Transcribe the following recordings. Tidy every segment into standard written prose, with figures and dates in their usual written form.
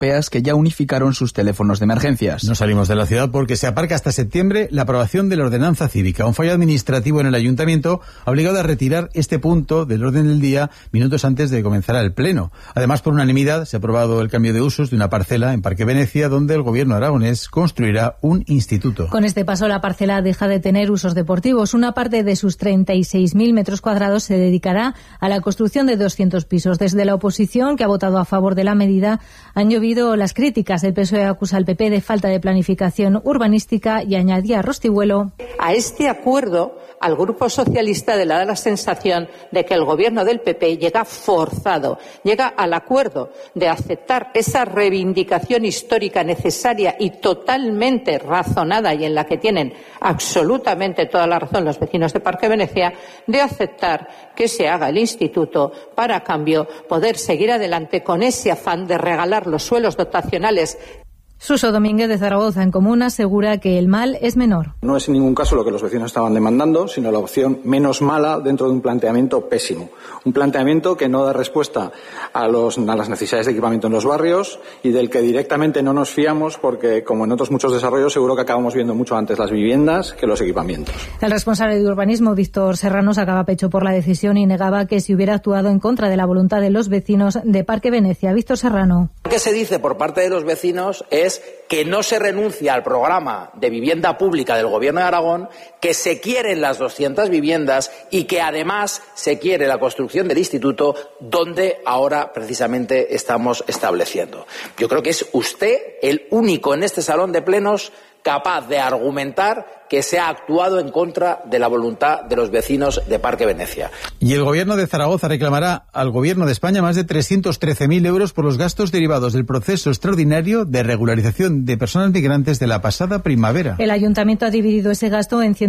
europeas que ya unificaron sus teléfonos de emergencias. No salimos de la ciudad porque se aparca hasta septiembre la aprobación de la ordenanza cívica. Un fallo administrativo en el ayuntamiento ha obligado a retirar este punto del orden del día minutos antes de comenzar el pleno. Además, por unanimidad, se ha aprobado el cambio de usos de una parcela en Parque Venecia, donde el gobierno aragonés construirá un instituto. Con este paso, la parcela deja de tener usos deportivos. Una parte de sus 36.000 metros cuadrados se dedicará a la construcción de 200 pisos. Desde la oposición, que ha votado a favor de la medida, han llovido las críticas. El PSOE acusa al PP de falta de planificación urbanística y añadía a Rostibuelo: a este acuerdo al Grupo Socialista le da la sensación de que el gobierno del PP llega forzado, llega al acuerdo de aceptar esa reivindicación histórica necesaria y totalmente razonada, y en la que tienen absolutamente toda la razón los vecinos de Parque Venecia, de aceptar que se haga el instituto para, a cambio, poder seguir adelante con ese afán de regalar los suelos dotacionales. Suso Domínguez, de Zaragoza en Común, asegura que el mal es menor. No es en ningún caso lo que los vecinos estaban demandando, sino la opción menos mala dentro de un planteamiento pésimo. Un planteamiento que no da respuesta a las necesidades de equipamiento en los barrios y del que directamente no nos fiamos porque, como en otros muchos desarrollos, seguro que acabamos viendo mucho antes las viviendas que los equipamientos. El responsable de urbanismo, Víctor Serrano, sacaba pecho por la decisión y negaba que se hubiera actuado en contra de la voluntad de los vecinos de Parque Venecia. Víctor Serrano. Lo que se dice por parte de los vecinos es que no se renuncia al programa de vivienda pública del Gobierno de Aragón, que se quieren las 200 viviendas y que además se quiere la construcción del instituto, donde ahora precisamente estamos estableciendo. Yo creo que es usted el único en este salón de plenos capaz de argumentar que se ha actuado en contra de la voluntad de los vecinos de Parque Venecia. Y el gobierno de Zaragoza reclamará al gobierno de España más de 313.000 euros por los gastos derivados del proceso extraordinario de regularización de personas migrantes de la pasada primavera. El ayuntamiento ha dividido ese gasto en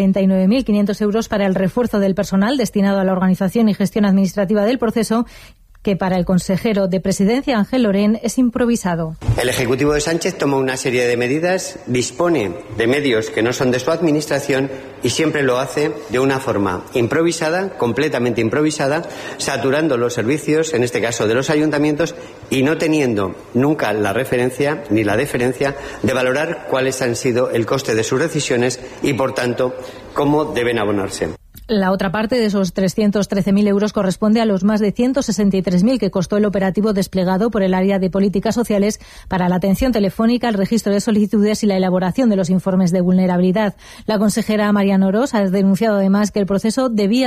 149.500 euros para el refuerzo del personal destinado a la organización y gestión administrativa del proceso, que para el consejero de Presidencia, Ángel Lorén, es improvisado. El Ejecutivo de Sánchez toma una serie de medidas, dispone de medios que no son de su administración y siempre lo hace de una forma improvisada, completamente improvisada, saturando los servicios, en este caso de los ayuntamientos, y no teniendo nunca la referencia ni la deferencia de valorar cuáles han sido el coste de sus decisiones y, por tanto, cómo deben abonarse. La otra parte de esos 313.000 euros corresponde a los más de 163.000 que costó el operativo desplegado por el área de políticas sociales para la atención telefónica, el registro de solicitudes y la elaboración de los informes de vulnerabilidad. La consejera Mariano Orós ha denunciado además que el proceso debería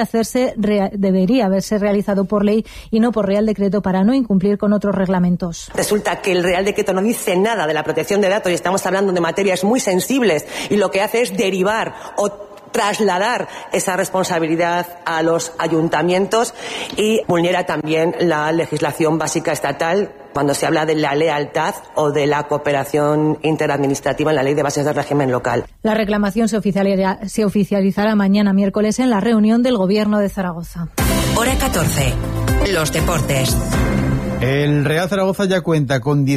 haberse realizado por ley y no por Real Decreto para no incumplir con otros reglamentos. Resulta que el Real Decreto no dice nada de la protección de datos y estamos hablando de materias muy sensibles, y lo que hace es derivar o trasladar esa responsabilidad a los ayuntamientos y vulnera también la legislación básica estatal cuando se habla de la lealtad o de la cooperación interadministrativa en la Ley de Bases del Régimen Local. La reclamación se oficializará mañana miércoles en la reunión del Gobierno de Zaragoza. Hora 14. Los deportes. El Real Zaragoza ya cuenta con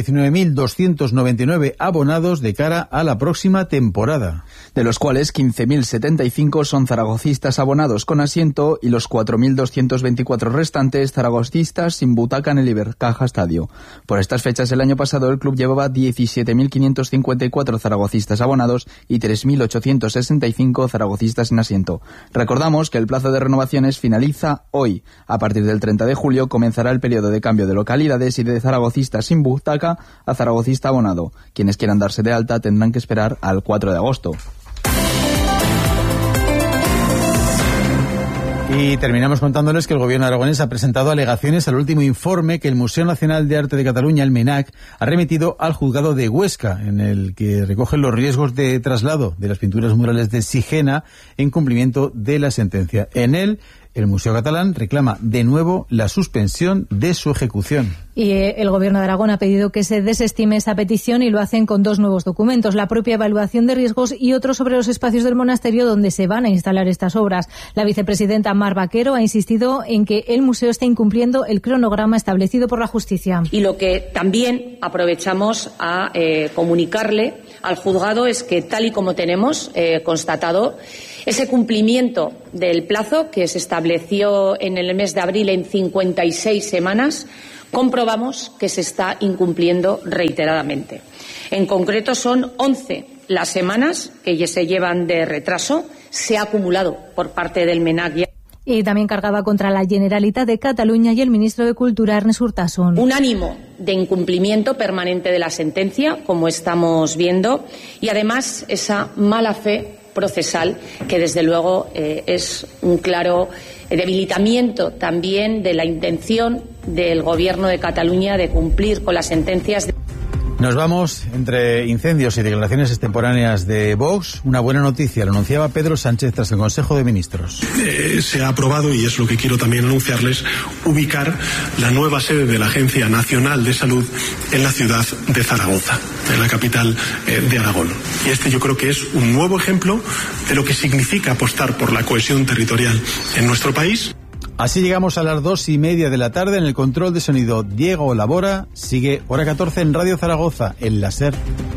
19.299 abonados de cara a la próxima temporada, de los cuales 15.075 son zaragocistas abonados con asiento y los 4.224 restantes zaragocistas sin butaca en el Ibercaja Estadio. Por estas fechas el año pasado el club llevaba 17.554 zaragocistas abonados y 3.865 zaragocistas sin asiento. Recordamos que el plazo de renovaciones finaliza hoy. A partir del 30 de julio comenzará el periodo de cambio de localidades y de zaragocistas sin butaca a zaragocista abonado. Quienes quieran darse de alta tendrán que esperar al 4 de agosto. Y terminamos contándoles que el gobierno aragonés ha presentado alegaciones al último informe que el Museo Nacional de Arte de Cataluña, el MNAC, ha remitido al juzgado de Huesca, en el que recogen los riesgos de traslado de las pinturas murales de Sigena en cumplimiento de la sentencia. En él, el Museo Catalán reclama de nuevo la suspensión de su ejecución. Y el Gobierno de Aragón ha pedido que se desestime esa petición y lo hacen con dos nuevos documentos, la propia evaluación de riesgos y otro sobre los espacios del monasterio donde se van a instalar estas obras. La vicepresidenta Mar Vaquero ha insistido en que el museo está incumpliendo el cronograma establecido por la justicia. Y lo que también aprovechamos a comunicarle al juzgado es que, tal y como tenemos constatado, ese cumplimiento del plazo que se estableció en el mes de abril en 56 semanas comprobamos que se está incumpliendo reiteradamente. En concreto, son 11 las semanas que se llevan de retraso. Se ha acumulado por parte del MENAC. Y también cargaba contra la Generalitat de Cataluña y el ministro de Cultura, Ernest Urtasun. Un ánimo de incumplimiento permanente de la sentencia, como estamos viendo, y además esa mala fe procesal que desde luego es un claro debilitamiento también de la intención del Gobierno de Cataluña de cumplir con las sentencias. Nos vamos entre incendios y declaraciones extemporáneas de Vox. Una buena noticia, lo anunciaba Pedro Sánchez tras el Consejo de Ministros. Se ha aprobado, y es lo que quiero también anunciarles, ubicar la nueva sede de la Agencia Nacional de Salud en la ciudad de Zaragoza, en la capital de Aragón. Y este yo creo que es un nuevo ejemplo de lo que significa apostar por la cohesión territorial en nuestro país. Así llegamos a las 2:30 de la tarde. En el control de sonido, Diego Labora. Sigue Hora 14 en Radio Zaragoza, el láser.